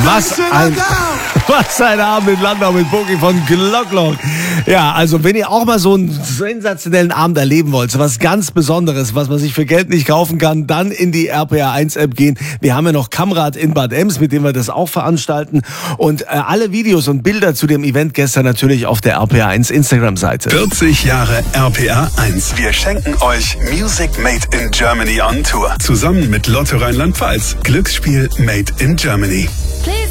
Was ein Abend in Landau mit Boogie von Glocklock. Ja, also wenn ihr auch mal so einen sensationellen Abend erleben wollt, so was ganz Besonderes, was man sich für Geld nicht kaufen kann, dann in die RPA 1 App gehen. Wir haben ja noch Kamrad in Bad Ems, mit dem wir das auch veranstalten. Und alle Videos und Bilder zu dem Event gestern natürlich auf der RPA 1 Instagram-Seite. 40 Jahre RPA 1. Wir schenken euch Music Made in Germany on Tour. Zusammen mit Lotto Rheinland-Pfalz. Glücksspiel Made in Germany.